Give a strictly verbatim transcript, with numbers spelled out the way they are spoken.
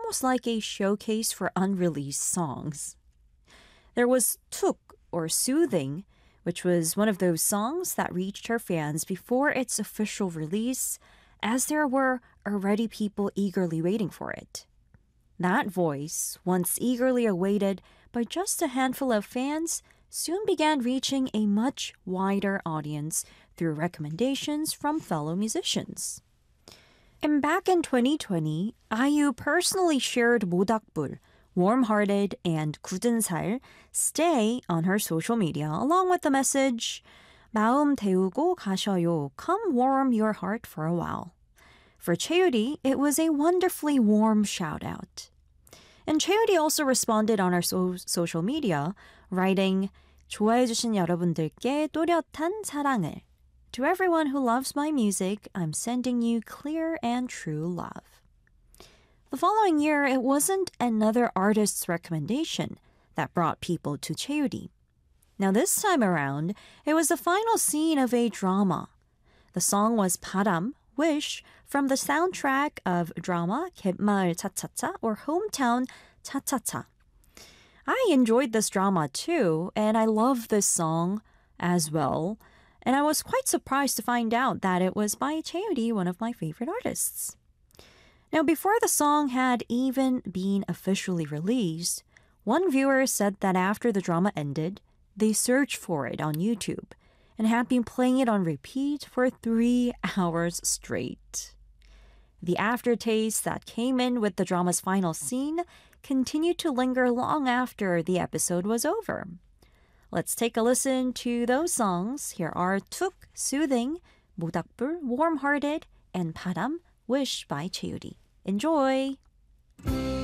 almost like a showcase for unreleased songs. There was 툭, or Soothing, which was one of those songs that reached her fans before its official release, as there were already people eagerly waiting for it. That voice, once eagerly awaited by just a handful of fans, soon began reaching a much wider audience through recommendations from fellow musicians. And back in twenty twenty, 아이유 personally shared 모닥불, Warm-Hearted, and 굳은 살, Stay on her social media, along with the message, 마음 데우고 가셔요, come warm your heart for a while. For Chaeyoori, it was a wonderfully warm shout-out. And Chaeyoori also responded on her so- social media, writing, 좋아해주신 여러분들께 또렷한 사랑을. To everyone who loves my music, I'm sending you clear and true love. The following year, it wasn't another artist's recommendation that brought people to Chaeyoori. Now this time around, it was the final scene of a drama. The song was 바람, Wish, from the soundtrack of drama 갯마을 차차차, or Hometown 차차차. I enjoyed this drama too, and I love this song as well. And I was quite surprised to find out that it was by Chaeyoori, one of my favorite artists. Now, before the song had even been officially released, one viewer said that after the drama ended, they searched for it on YouTube and had been playing it on repeat for three hours straight. The aftertaste that came in with the drama's final scene continued to linger long after the episode was over. Let's take a listen to those songs. Here are 툭, Soothing, 모닥불, Warm-Hearted, and 바람, Wish by Chaeyoori. Enjoy!